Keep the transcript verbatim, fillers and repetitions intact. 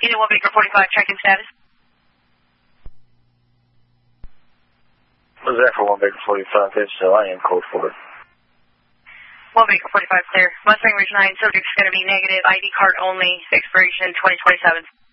Either one Baker forty-five, check-in status. Was that for one Baker forty-five? That's still I am code for it. one Baker forty-five, clear. Mustang Ridge nine, subject's going to be negative, I D card only, expiration twenty twenty-seven.